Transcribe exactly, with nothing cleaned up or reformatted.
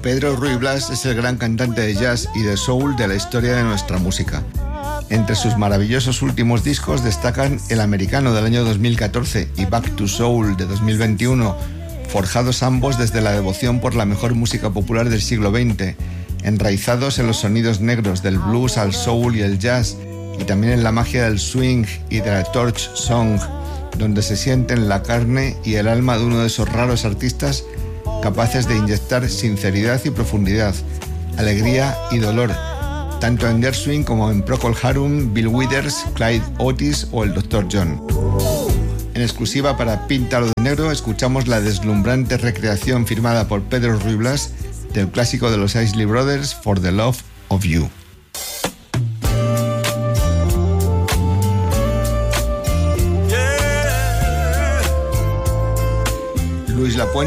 Pedro Ruy Blas es el gran cantante de jazz y de soul de la historia de nuestra música. Entre sus maravillosos últimos discos destacan El Americano del año dos mil catorce y Back to Soul de dos mil veintiuno, forjados ambos desde la devoción por la mejor música popular del siglo veinte, enraizados en los sonidos negros del blues al soul y el jazz, y también en la magia del swing y de la torch song, donde se sienten la carne y el alma de uno de esos raros artistas capaces de inyectar sinceridad y profundidad, alegría y dolor, tanto en Gershwin como en Procol Harum, Bill Withers, Clyde Otis o el doctor John. En exclusiva para Píntalo de Negro escuchamos la deslumbrante recreación firmada por Pedro Ruy Blas del clásico de los Isley Brothers, For the Love of You.